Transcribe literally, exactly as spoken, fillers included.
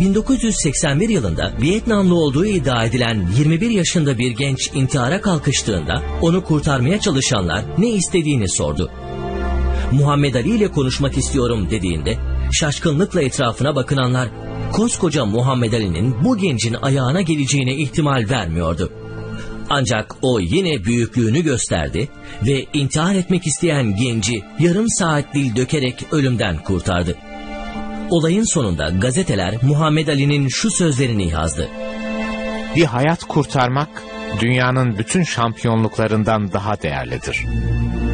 bin dokuz yüz seksen bir yılında Vietnamlı olduğu iddia edilen yirmi bir yaşında bir genç intihara kalkıştığında onu kurtarmaya çalışanlar ne istediğini sordu. Muhammed Ali ile konuşmak istiyorum dediğinde şaşkınlıkla etrafına bakınanlar koskoca Muhammed Ali'nin bu gencin ayağına geleceğine ihtimal vermiyordu. Ancak o yine büyüklüğünü gösterdi ve intihar etmek isteyen genci yarım saat dil dökerek ölümden kurtardı. Olayın sonunda gazeteler Muhammed Ali'nin şu sözlerini yazdı. Bir hayat kurtarmak dünyanın bütün şampiyonluklarından daha değerlidir.